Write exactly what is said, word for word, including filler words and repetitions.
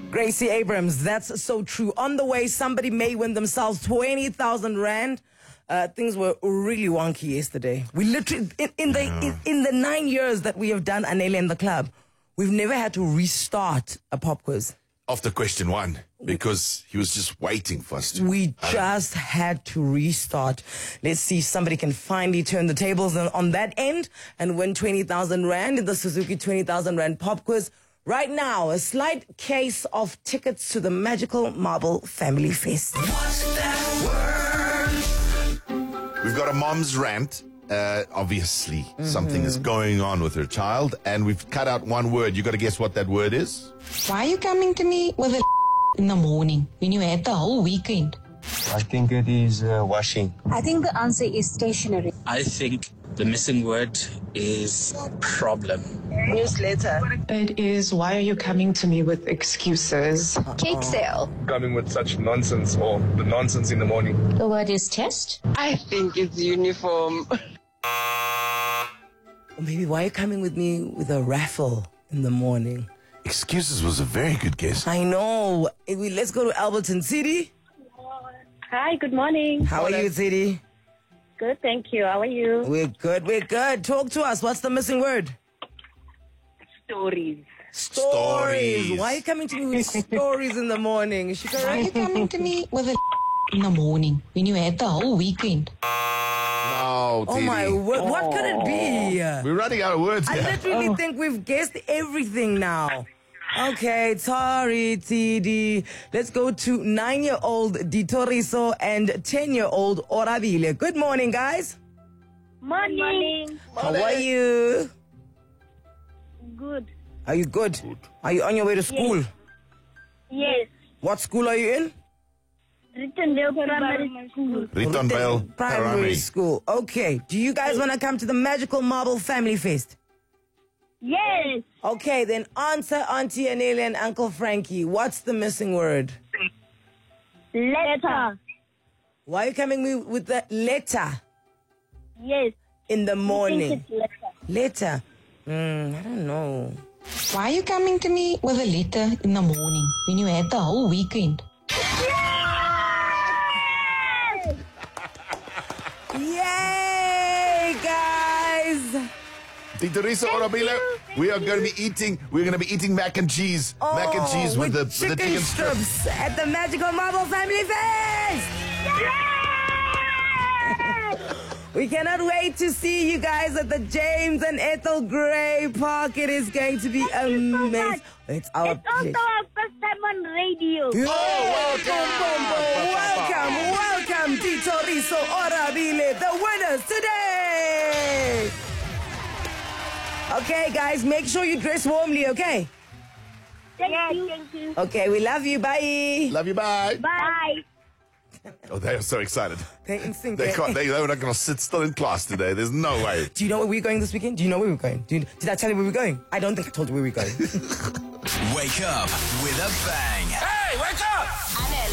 Gracie Abrams, that's so true. On the way, somebody may win themselves twenty thousand rand. Uh, things were really wonky yesterday. We literally, in, in the in, in the nine years that we have done Anele in the club, we've never had to restart a pop quiz. After question one, because he was just waiting for us to. We just had to restart. Let's see if somebody can finally turn the tables on, on that end and win twenty thousand rand in the Suzuki twenty thousand rand pop quiz. Right now, a slight case of tickets to the Magical Marble Family Fest. What's that word? We've got a mom's rant. Uh, obviously, Mm-hmm. something is going on with her child, and we've cut out one word. You got to guess what that word is? Why are you coming to me with a in the morning when you had the whole weekend? I think it is uh, washing. I think the answer is stationery. I think the missing word is problem. Newsletter. It is, why are you coming to me with excuses? Cake sale. Coming with such nonsense, or the nonsense in the morning. The word is test. I think it's uniform. Or maybe why are you coming with me with a raffle in the morning? Excuses was a very good guess. I know. Eh, we- Let's go to Alberton City. Hi, good morning. How are you, City? Good, thank you. How are you? We're good, we're good. Talk to us. What's the missing word? Stories. Stories. Stories. Why are you coming to me with stories in the morning? Is she Why are you correct? coming to me with a in the morning when you had the whole weekend? No, Oh my Titi. word. What could it be? We're running out of words I here. literally think we've guessed everything now. Okay, sorry, T D. Let's go to nine-year-old Di Toriso and ten-year-old Orabile. Good morning, guys. Morning. How are you? Good. Are you good? Are you on your way to school? Yes. What school are you in? Rittendale Primary School. Ritonvale Primary Primary. school. Okay. Do you guys want to come to the Magical Marble Family Fest? Yes. Okay, then answer Auntie Anele and Uncle Frankie. What's the missing word? Letter. Why are you coming me with the letter Yes. in the I think morning? it's letter. Letter? Hmm, I don't know. Why are you coming to me with a letter in the morning when you had the whole weekend? Yay, guys! Titoriso Orabile, we are going to be eating, we're going to be eating mac and cheese. mac and cheese with, the, with chicken, the chicken strip. strips at the Magical Marble Family Fest! We cannot wait to see you guys at the James and Ethel Gray Park. It is going to be amazing. It's our It's also pleasure. our first time on radio. Good. Boom, boom, boom. Welcome, welcome, Di Toriso Orabile, the winners today. Okay, guys, make sure you dress warmly, okay? Thank you. Thank you. Okay, we love you. Bye. Love you, bye. Bye. Oh, they are so excited. They're in sync. They eh? can't, they, they're not going to sit still in class today. There's no way. Do you know where we're going this weekend? Do you know where we're going? Do you, did I tell you where we're going? I don't think I told you where we're going. Wake up with a bang.